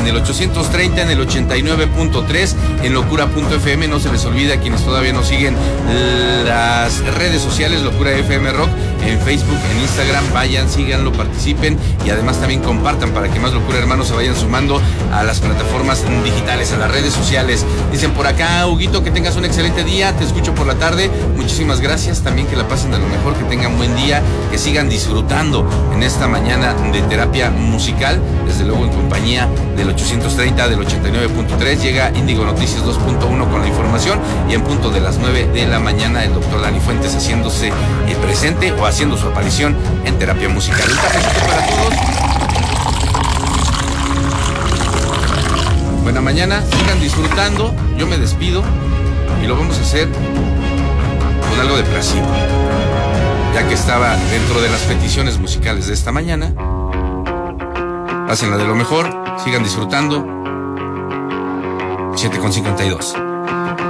en el 830, en el 89.3, en locura.fm. No se les olvide a quienes todavía nos siguen las redes sociales, Locura FM Rock, en Facebook, en Instagram. Vayan, síganlo, participen y además también compartan para que más Locura Hermanos se vayan sumando a las plataformas digitales, a las redes sociales. Dicen por acá, Huguito, que tengas un excelente día, te escucho por la tarde. Muchísimas gracias, también que la pasen de lo mejor, que tengan buen día, que sigan disfrutando en esta mañana de terapia musical, desde luego en compañía del 830, del 89.3. Llega Índigo Noticias 2.1 con la información y en punto de las 9 de la mañana el doctor Dani Fuentes haciéndose presente o haciendo su aparición en terapia musical. Un cafecito para todos. Buena mañana, sigan disfrutando. Yo me despido y lo vamos a hacer con algo depresivo, ya que estaba dentro de las peticiones musicales de esta mañana. Pásenla de lo mejor, sigan disfrutando. 7:52.